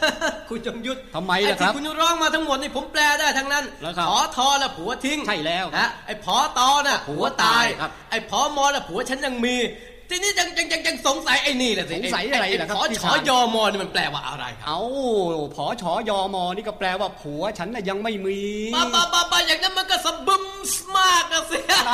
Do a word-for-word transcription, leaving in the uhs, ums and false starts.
คุณจงยุทธทำไมล่ะครับไอ้ที่คุณร้องมาทั้งหมดนี่ผมแปลได้ทั้งนั้นผอทอละผัวทิ้งใช่แล้วนะไอ้ผอตอน่ะผัวตายไอ้ผอมอละผัวฉันยังมีทีนี้ยังยังยังยังสงสัยไอ้นี่แหละสิสงสัยอะไรล่ะครับผอชอยมนี่มันแปลว่าอะไรครับเอ้าผอชอยมนี่ก็แปลว่าผัวฉันน่ะยังไม่มีบ้าบ้าบ้าอย่างนั้นมันก็สะบึมมากอะสิ